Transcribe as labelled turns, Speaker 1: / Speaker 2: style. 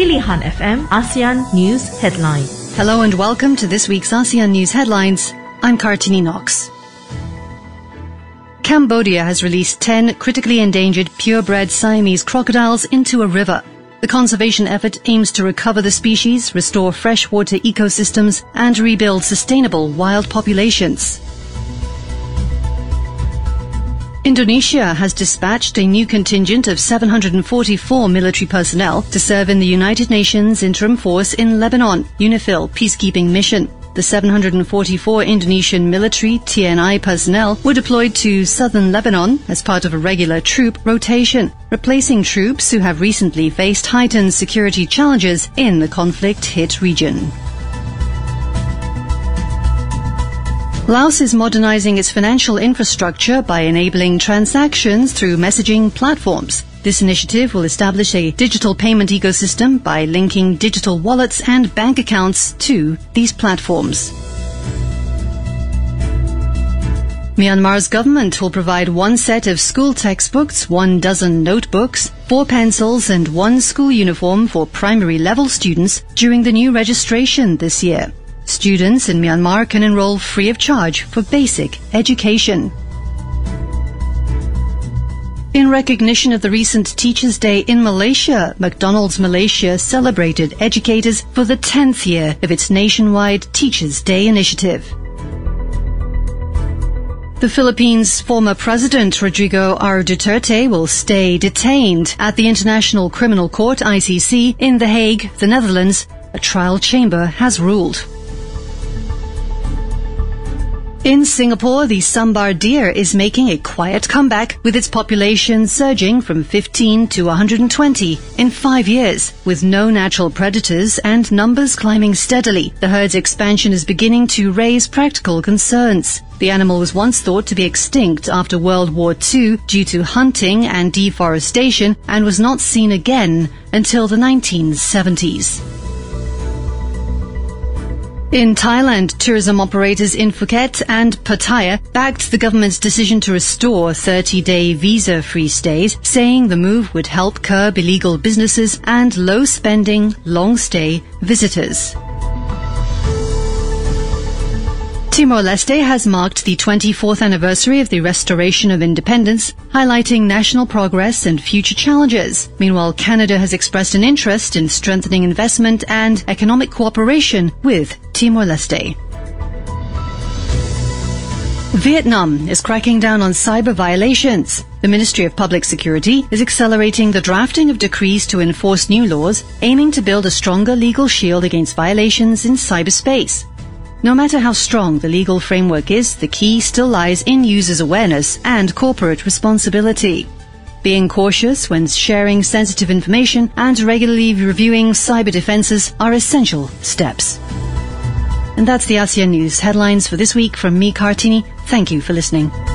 Speaker 1: Pilihan FM ASEAN News Headlines.
Speaker 2: Hello and welcome to this week's ASEAN News Headlines. I'm Kartini Knox. Cambodia has released 10 critically endangered purebred Siamese crocodiles into a river. The conservation effort aims to recover the species, restore freshwater ecosystems, and rebuild sustainable wild populations. Indonesia has dispatched a new contingent of 744 military personnel to serve in the United Nations Interim Force in Lebanon, UNIFIL peacekeeping mission. The 744 Indonesian military TNI personnel were deployed to southern Lebanon as part of a regular troop rotation, replacing troops who have recently faced heightened security challenges in the conflict-hit region. Laos is modernizing its financial infrastructure by enabling transactions through messaging platforms. This initiative will establish a digital payment ecosystem by linking digital wallets and bank accounts to these platforms. Myanmar's government will provide 1 set of school textbooks, 1 dozen notebooks, 4 pencils and 1 school uniform for primary level students during the new registration this year. Students in Myanmar can enroll free of charge for basic education. In recognition of the recent Teachers' Day in Malaysia, McDonald's Malaysia celebrated educators for the 10th year of its nationwide Teachers' Day initiative. The Philippines' former president, Rodrigo R. Duterte, will stay detained at the International Criminal Court, ICC, in The Hague, the Netherlands. A trial chamber has ruled. In Singapore, the sambar deer is making a quiet comeback, with its population surging from 15 to 120 in 5 years. With no natural predators and numbers climbing steadily, the herd's expansion is beginning to raise practical concerns. The animal was once thought to be extinct after World War II due to hunting and deforestation and was not seen again until the 1970s. In Thailand, tourism operators in Phuket and Pattaya backed the government's decision to restore 30-day visa-free stays, saying the move would help curb illegal businesses and low-spending, long-stay visitors. Timor-Leste has marked the 24th anniversary of the restoration of independence, highlighting national progress and future challenges. Meanwhile, Canada has expressed an interest in strengthening investment and economic cooperation with Timor-Leste. Vietnam is cracking down on cyber violations. The Ministry of Public Security is accelerating the drafting of decrees to enforce new laws, aiming to build a stronger legal shield against violations in cyberspace. No matter how strong the legal framework is, the key still lies in users' awareness and corporate responsibility. Being cautious when sharing sensitive information and regularly reviewing cyber defenses are essential steps. And that's the ASEAN News Headlines for this week from me, Kartini. Thank you for listening.